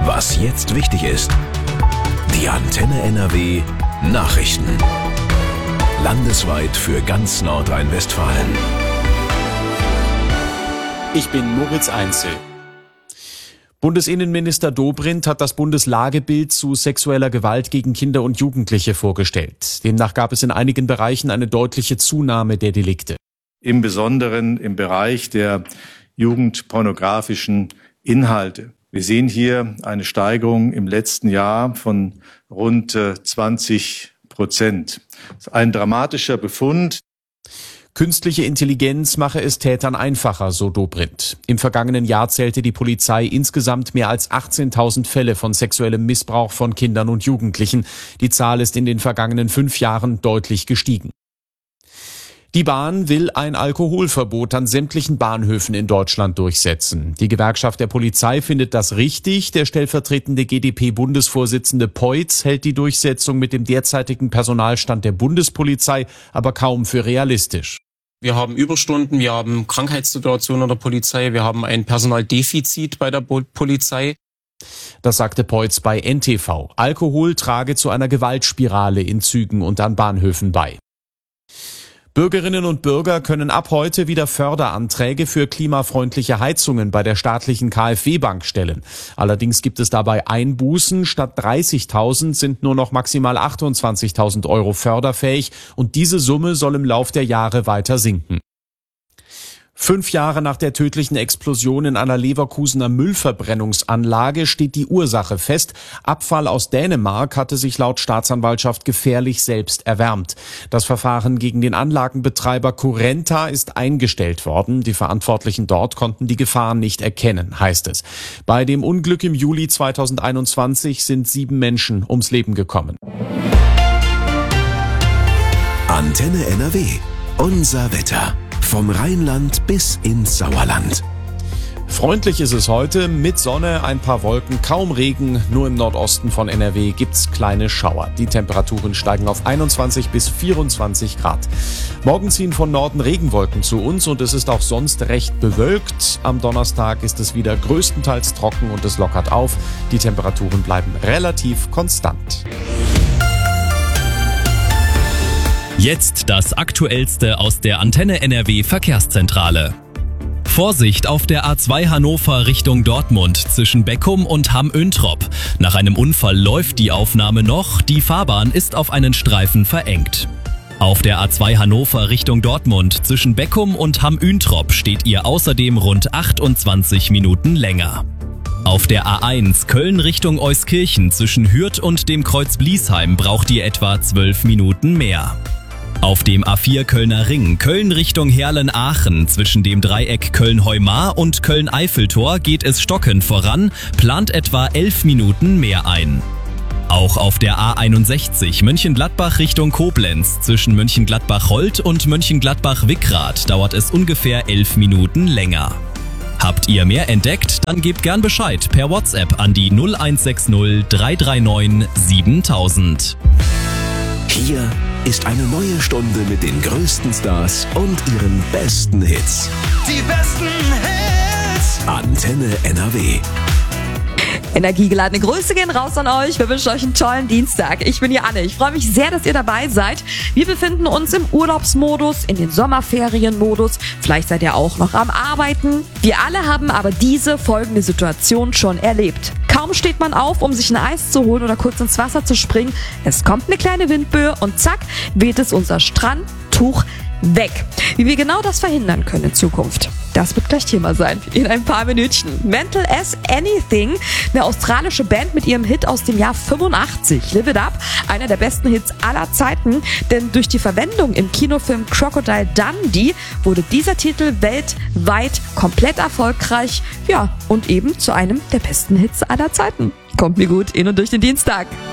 Was jetzt wichtig ist. Die Antenne NRW Nachrichten. Landesweit für ganz Nordrhein-Westfalen. Ich bin Moritz Einzel. Bundesinnenminister Dobrindt hat das Bundeslagebild zu sexueller Gewalt gegen Kinder und Jugendliche vorgestellt. Demnach gab es in einigen Bereichen eine deutliche Zunahme der Delikte. Im Besonderen im Bereich der jugendpornografischen Inhalte. Wir sehen hier eine Steigerung im letzten Jahr von rund 20%. Das ist ein dramatischer Befund. Künstliche Intelligenz mache es Tätern einfacher, so Dobrindt. Im vergangenen Jahr zählte die Polizei insgesamt mehr als 18.000 Fälle von sexuellem Missbrauch von Kindern und Jugendlichen. Die Zahl ist in den vergangenen 5 Jahren deutlich gestiegen. Die Bahn will ein Alkoholverbot an sämtlichen Bahnhöfen in Deutschland durchsetzen. Die Gewerkschaft der Polizei findet das richtig. Der stellvertretende GdP-Bundesvorsitzende Peutz hält die Durchsetzung mit dem derzeitigen Personalstand der Bundespolizei aber kaum für realistisch. Wir haben Überstunden, wir haben Krankheitssituationen der Polizei, wir haben ein Personaldefizit bei der Polizei. Das sagte Peutz bei NTV. Alkohol trage zu einer Gewaltspirale in Zügen und an Bahnhöfen bei. Bürgerinnen und Bürger können ab heute wieder Förderanträge für klimafreundliche Heizungen bei der staatlichen KfW-Bank stellen. Allerdings gibt es dabei Einbußen. Statt 30.000 sind nur noch maximal 28.000 Euro förderfähig und diese Summe soll im Lauf der Jahre weiter sinken. 5 Jahre nach der tödlichen Explosion in einer Leverkusener Müllverbrennungsanlage steht die Ursache fest. Abfall aus Dänemark hatte sich laut Staatsanwaltschaft gefährlich selbst erwärmt. Das Verfahren gegen den Anlagenbetreiber Currenta ist eingestellt worden. Die Verantwortlichen dort konnten die Gefahren nicht erkennen, heißt es. Bei dem Unglück im Juli 2021 sind 7 Menschen ums Leben gekommen. Antenne NRW. Unser Wetter. Vom Rheinland bis ins Sauerland. Freundlich ist es heute, mit Sonne, ein paar Wolken, kaum Regen. Nur im Nordosten von NRW gibt's kleine Schauer. Die Temperaturen steigen auf 21 bis 24 Grad. Morgen ziehen von Norden Regenwolken zu uns und es ist auch sonst recht bewölkt. Am Donnerstag ist es wieder größtenteils trocken und es lockert auf. Die Temperaturen bleiben relativ konstant. Jetzt das Aktuellste aus der Antenne NRW Verkehrszentrale. Vorsicht auf der A2 Hannover Richtung Dortmund zwischen Beckum und Hamm-Öhntrop. Nach einem Unfall läuft die Aufnahme noch, die Fahrbahn ist auf einen Streifen verengt. Auf der A2 Hannover Richtung Dortmund zwischen Beckum und Hamm-Öhntrop steht ihr außerdem rund 28 Minuten länger. Auf der A1 Köln Richtung Euskirchen zwischen Hürth und dem Kreuz Bliesheim braucht ihr etwa 12 Minuten mehr. Auf dem A4 Kölner Ring Köln Richtung Heerlen-Aachen zwischen dem Dreieck Köln-Heumar und Köln-Eiffeltor geht es stockend voran, plant etwa 11 Minuten mehr ein. Auch auf der A61 Mönchengladbach Richtung Koblenz zwischen Mönchengladbach-Holt und Mönchengladbach-Wickrath dauert es ungefähr 11 Minuten länger. Habt ihr mehr entdeckt? Dann gebt gern Bescheid per WhatsApp an die 0160 339 7000. Hier ist eine neue Stunde mit den größten Stars und ihren besten Hits. Die besten Hits. Antenne NRW. Energiegeladene Grüße gehen raus an euch. Wir wünschen euch einen tollen Dienstag. Ich bin hier Anne. Ich freue mich sehr, dass ihr dabei seid. Wir befinden uns im Urlaubsmodus, in den Sommerferienmodus. Vielleicht seid ihr auch noch am Arbeiten. Wir alle haben aber diese folgende Situation schon erlebt. Kaum steht man auf, um sich ein Eis zu holen oder kurz ins Wasser zu springen. Es kommt eine kleine Windböe und zack, weht es unser Strandtuch weg. Wie wir genau das verhindern können in Zukunft, das wird gleich Thema sein in ein paar Minütchen. Mental as Anything, eine australische Band mit ihrem Hit aus dem Jahr 85, Live It Up, einer der besten Hits aller Zeiten, denn durch die Verwendung im Kinofilm Crocodile Dundee wurde dieser Titel weltweit komplett erfolgreich, ja, und eben zu einem der besten Hits aller Zeiten. Kommt mir gut in und durch den Dienstag.